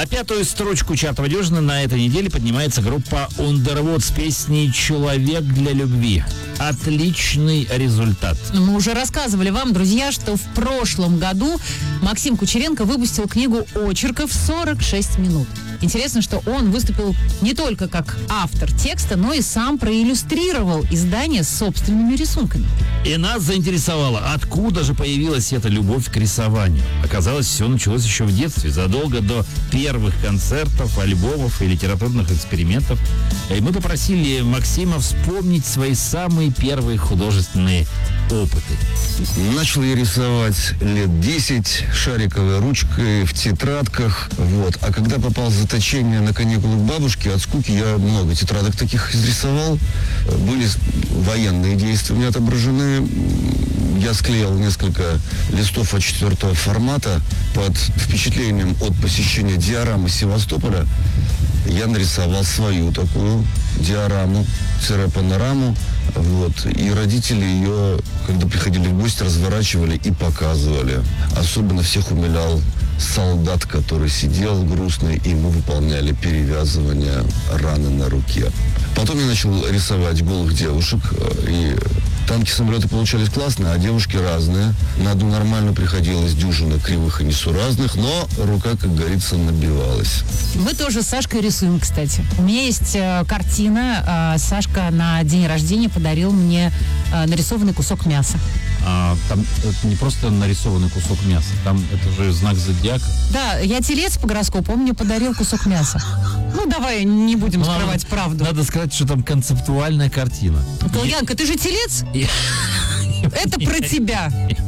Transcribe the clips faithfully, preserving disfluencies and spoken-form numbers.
На пятую строчку чарта «Одежды» на этой неделе поднимается группа Underwood с песней «Человек для любви». Отличный результат. Мы уже рассказывали вам, друзья, что в прошлом году Максим Кучеренко выпустил книгу очерков сорок шесть минут. Интересно, что он выступил не только как автор текста, но и сам проиллюстрировал издание с собственными рисунками. И нас заинтересовало, откуда же появилась эта любовь к рисованию. Оказалось, все началось еще в детстве, задолго до первых концертов, альбомов и литературных экспериментов. И мы попросили Максима вспомнить свои самые первые художественные опыты. Начал я рисовать лет десять шариковой ручкой в тетрадках. Вот. А когда попал в заточение на каникулы к бабушке, от скуки я много тетрадок таких изрисовал. Были военные действия у меня отображены. Я склеил несколько листов а четыре формата. Под впечатлением от посещения диорамы Севастополя я нарисовал свою такую диораму, панораму. Вот. И родители ее, когда приходили в гости, разворачивали и показывали. Особенно всех умилял солдат, который сидел грустный, и мы выполняли перевязывание раны на руке. Потом я начал рисовать голых девушек, и танки, самолеты получались классные, а девушки разные. На одну нормальную приходилось дюжина кривых и несуразных, но рука, как говорится, набивалась. Мы тоже с Сашкой рисуем, кстати. У меня есть э, картина. Э, Сашка на день рождения подарил мне э, нарисованный кусок мяса. А, там это не просто нарисованный кусок мяса, там это же знак зодиака. Да, я телец по гороскопу, он мне подарил кусок мяса. Ну, давай не будем Ну, скрывать надо, правду. Надо сказать, что там концептуальная картина. Янка, ты же телец? И- Это про тебя.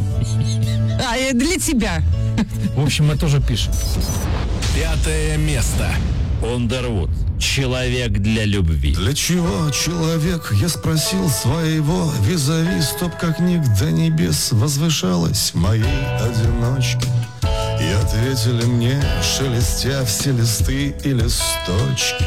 А, э, для тебя. В общем, мы тоже пишем. Пятое место. Underwood. Человек для любви. Для чего человек, я спросил своего визави, стоп, как ник до небес возвышалась моей одиночке. И ответили мне, шелестя все листы и листочки: